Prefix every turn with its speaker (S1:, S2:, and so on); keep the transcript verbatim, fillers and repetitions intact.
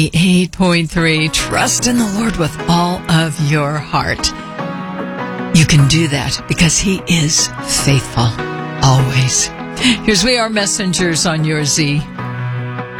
S1: eight point three. Trust in the Lord with all of your heart. You can do that because He is faithful always. Here's We Are Messengers on your Z.